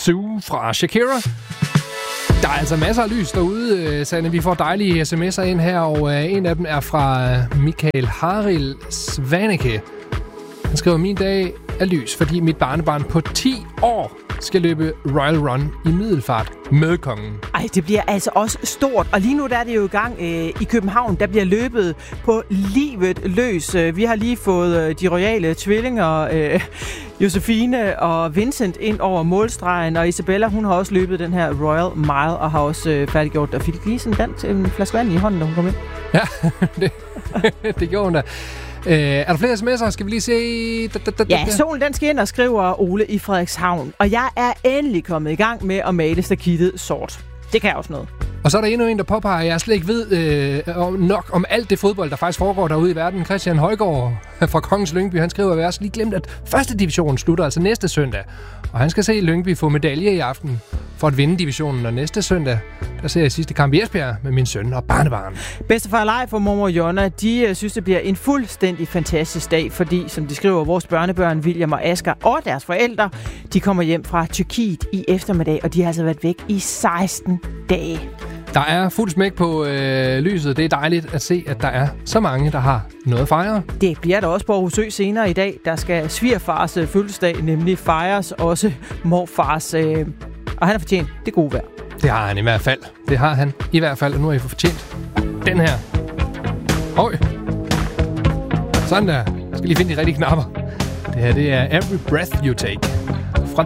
Sue fra Shakira. Der er altså masser af lys derude, Sanne. Vi får dejlige sms'er ind her, og en af dem er fra Michael Haril Svaneke. Han skriver, min dag er lys, fordi mit barnebarn på 10 år skal løbe Royal Run i Middelfart med kongen. Ej, det bliver altså også stort. Og lige nu der er det jo i gang i København. Der bliver løbet på livet løs. Vi har lige fået de royale tvillinger, Josefine og Vincent, ind over målstregen. Og Isabella, hun har også løbet den her Royal Mile og har også færdiggjort. Og fik lige sådan en flaske vand i hånden, da hun kom ind. Ja, det gjorde hun da. Er der flere sms'er? Skal vi lige se... Ja, solen den skal ind og skriver Ole i Frederikshavn. Og jeg er endelig kommet i gang med at male stakittet sort. Det kan også noget. Og så er der endnu en, der påpeger, at jeg slet ikke ved nok om alt det fodbold, der faktisk foregår derude i verden. Christian Højgaard fra Kongens Lyngby, han skriver, at jeg også lige glemt, at første division slutter altså næste søndag. Og han skal se Lyngby få medalje i aften for at vinde divisionen. Og næste søndag, der ser jeg sidste kamp i Esbjerg med min søn og barnebarn. Bedstefar Leif og mormor Jonna, de synes, det bliver en fuldstændig fantastisk dag, fordi, som de skriver, vores børnebørn William og Asger og deres forældre, de kommer hjem fra Tyrkiet i eftermiddag, og de har altså været væk i 16 dage. Der er fuld smæk på lyset. Det er dejligt at se, at der er så mange, der har noget at fejre. Det bliver der også på Aarhus Ø senere i dag. Der skal svigerfars fødselsdag nemlig fejres, også morfars, og han har fortjent det gode vejr. Det har han i hvert fald. Det har han i hvert fald, og nu har I fortjent den her. Høj. Sådan der. Jeg skal lige finde de rigtige knapper. Det her, det er Every Breath You Take.